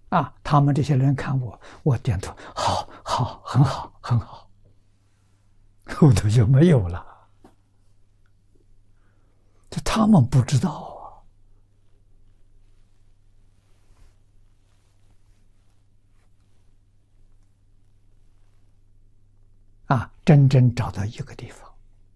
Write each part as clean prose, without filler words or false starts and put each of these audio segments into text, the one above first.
他们这些人看我，我点头，好，好，很好，很好，后头就没有了。这他们不知道真正找到一个地方，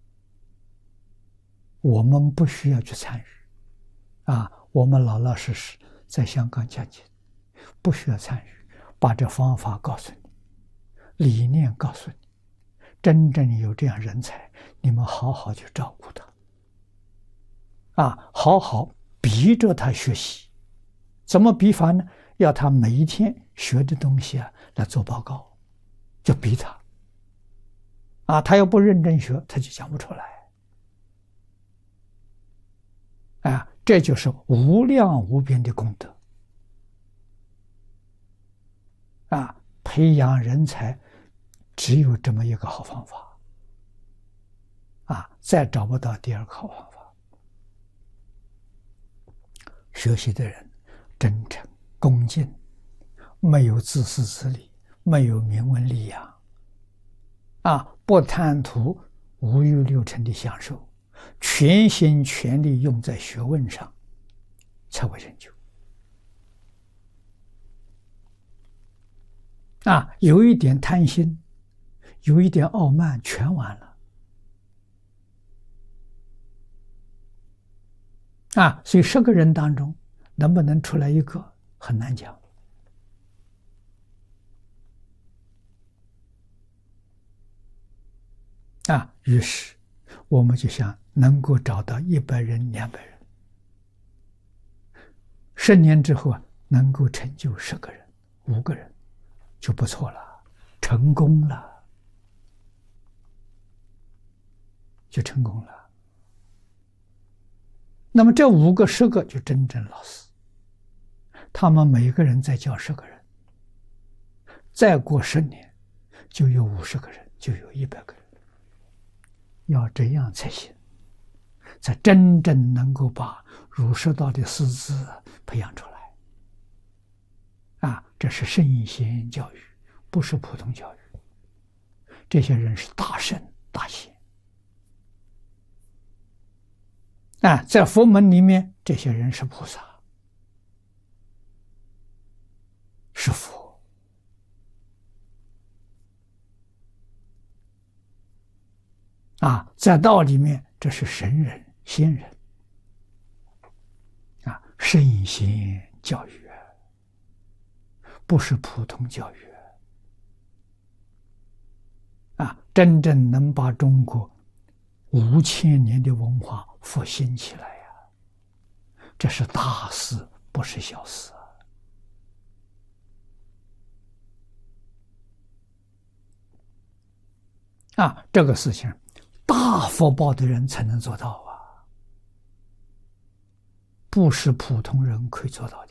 我们不需要去参与我们老老实实在香港讲经，不需要参与，把这方法告诉你，理念告诉你，真正有这样人才，你们好好去照顾他好好逼着他学习。怎么逼法呢？要他每一天学的东西来做报告，就逼他他要不认真学，他就讲不出来这就是无量无边的功德培养人才只有这么一个好方法再找不到第二个好方法。学习的人真诚恭敬，没有自私自利，没有名闻利养不贪图五欲六尘的享受，全心全力用在学问上，才会成就有一点贪心，有一点傲慢，全完了所以10个人当中能不能出来一个很难讲于是我们就想能够找到100人200人，10年之后能够成就10个人5个人就不错了，成功了，就成功了。那么这5个10个就真正老师，他们每个人再教10个人，再过10年就有50个人，就有100个人。要这样才行，才真正能够把儒释道的师资培养出来这是圣贤教育，不是普通教育。这些人是大圣大贤在佛门里面，这些人是菩萨，是佛在道里面，这是神人仙人圣贤教育不是普通教育真正能把中国5000年的文化复兴起来这是大事，不是小事这个事情大福报的人才能做到不是普通人可以做到的。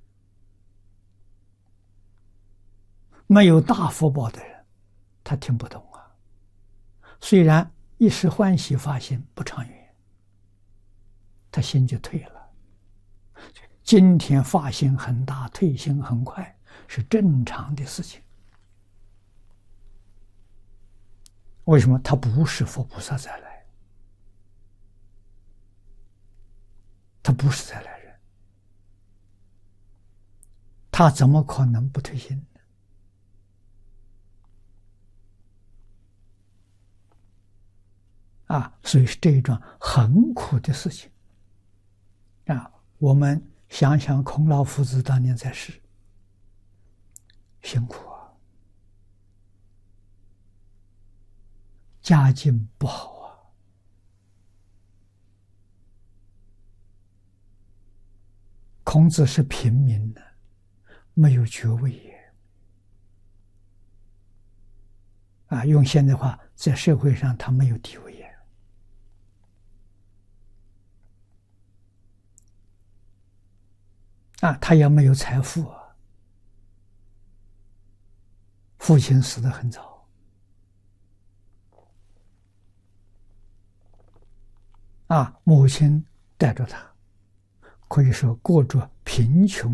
没有大福报的人，他听不懂虽然一时欢喜发心，不长远，他心就退了。今天发心很大，退心很快，是正常的事情。为什么？他不是佛菩萨再来，他不是再来人，他怎么可能不退心呢？所以是这一桩很苦的事情我们想想孔老夫子当年在世，辛苦家境不好孔子是平民的，没有爵位也用现在话，在社会上他没有地位也他也没有财富父亲死得很早母亲带着他，可以说过着贫穷